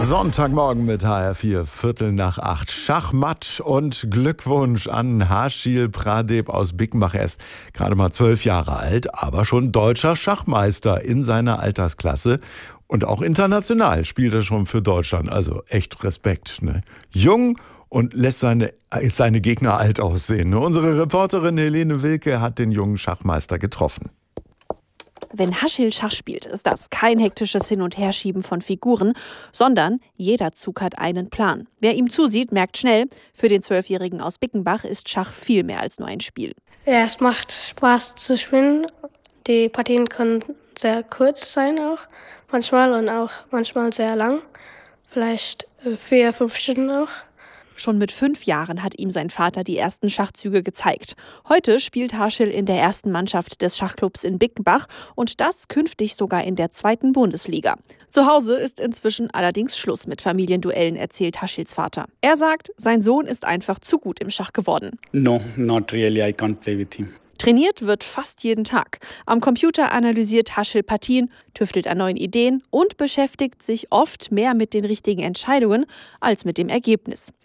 Sonntagmorgen mit HR4, 7:45. Schachmatt und Glückwunsch an Harshil Pradep aus Bickenbach. Er ist gerade mal 12 Jahre alt, aber schon deutscher Schachmeister in seiner Altersklasse. Und auch international spielt er schon für Deutschland. Also echt Respekt, ne? Jung und lässt seine Gegner alt aussehen. Unsere Reporterin Helene Wilke hat den jungen Schachmeister getroffen. Wenn Harshil Schach spielt, ist das kein hektisches Hin- und Herschieben von Figuren, sondern jeder Zug hat einen Plan. Wer ihm zusieht, merkt schnell, für den 12-Jährigen aus Bickenbach ist Schach viel mehr als nur ein Spiel. Ja, es macht Spaß zu spielen. Die Partien können sehr kurz sein auch manchmal und auch manchmal sehr lang. Vielleicht 4-5 Stunden auch. Schon mit 5 Jahren hat ihm sein Vater die ersten Schachzüge gezeigt. Heute spielt Harshil in der ersten Mannschaft des Schachclubs in Bickenbach und das künftig sogar in der 2. Bundesliga. Zu Hause ist inzwischen allerdings Schluss mit Familienduellen, erzählt Harshils Vater. Er sagt, sein Sohn ist einfach zu gut im Schach geworden. No, not really. I can't play with him. Trainiert wird fast jeden Tag. Am Computer analysiert Harshil Partien, tüftelt an neuen Ideen und beschäftigt sich oft mehr mit den richtigen Entscheidungen als mit dem Ergebnis.